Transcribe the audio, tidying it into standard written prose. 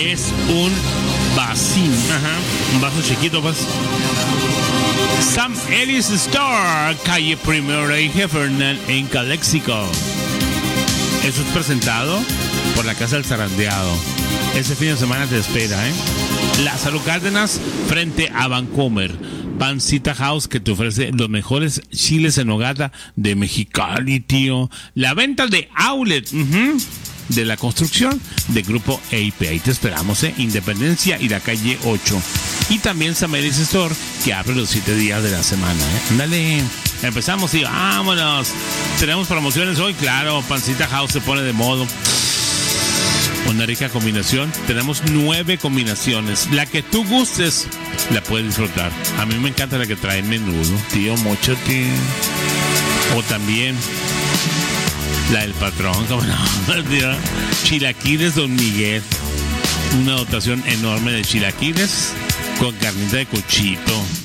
Es un vasín, un vaso chiquito, pues. Sam Ellis Store, calle Primera y Heffernan en Calexico. Eso es presentado por la Casa del Zarandeado. Este fin de semana te espera, Lázaro Cárdenas, frente a Vancomer. Pancita House, que te ofrece los mejores chiles en nogada de Mexicali, tío. La venta de outlet, de la construcción de Grupo EIP. Ahí te esperamos, Independencia y la calle 8. Y también Sam Ellis Store, que abre los 7 días de la semana, Ándale, empezamos y vámonos. Tenemos promociones hoy, claro. Pancita House se pone de modo. Una rica combinación. Tenemos 9 combinaciones. La que tú gustes, la puedes disfrutar. A mí me encanta la que trae menudo, tío, mochote. O también la del patrón, como no, tío. Chilaquiles Don Miguel. Una dotación enorme de chilaquiles con carnita de cochito.